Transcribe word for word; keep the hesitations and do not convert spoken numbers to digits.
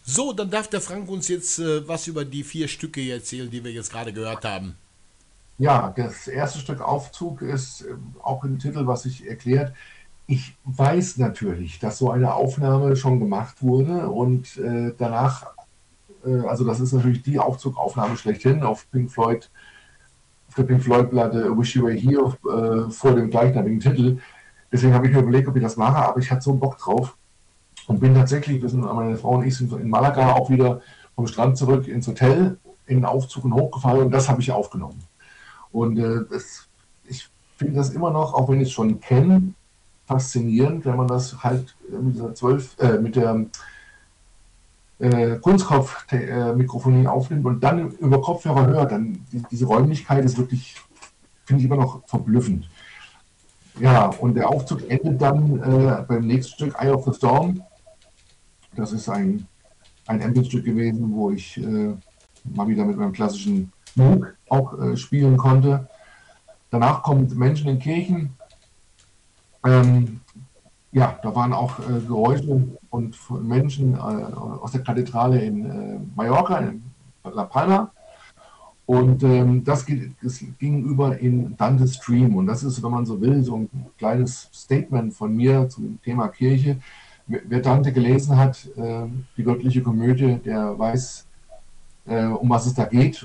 So, dann darf der Frank uns jetzt äh, was über die vier Stücke erzählen, die wir jetzt gerade gehört haben. Ja, das erste Stück Aufzug ist äh, auch im Titel, was sich erklärt. Ich weiß natürlich, dass so eine Aufnahme schon gemacht wurde und äh, danach, äh, also das ist natürlich die Aufzugaufnahme schlechthin auf Pink Floyd, auf der Pink Floyd-Platte Wish You Were Here äh, vor dem gleichnamigen Titel. Deswegen habe ich mir überlegt, ob ich das mache, aber ich hatte so Bock drauf und bin tatsächlich, wir sind, meine Frau und ich sind in Malaga auch wieder vom Strand zurück ins Hotel, in den Aufzug und hochgefahren und das habe ich aufgenommen. Und äh, das, ich finde das immer noch, auch wenn ich es schon kenne, faszinierend, wenn man das halt mit dieser zwölf, äh, mit der äh, Kunstkopf-Mikrofonie aufnimmt und dann über Kopfhörer hört, dann die, diese Räumlichkeit ist wirklich, finde ich immer noch verblüffend. Ja, und der Aufzug endet dann äh, beim nächsten Stück Eye of the Storm. Das ist ein, ein Ambient-Stück gewesen, wo ich äh, mal wieder mit meinem klassischen Moog auch äh, spielen konnte. Danach kommt Menschen in Kirchen. Ähm, ja, da waren auch äh, Geräusche und von Menschen äh, aus der Kathedrale in äh, Mallorca, in La Palma. Und ähm, das, geht, das ging über in Dante's Stream. Und das ist, wenn man so will, so ein kleines Statement von mir zum Thema Kirche. Wer Dante gelesen hat, äh, die göttliche Komödie, der weiß, äh, um was es da geht.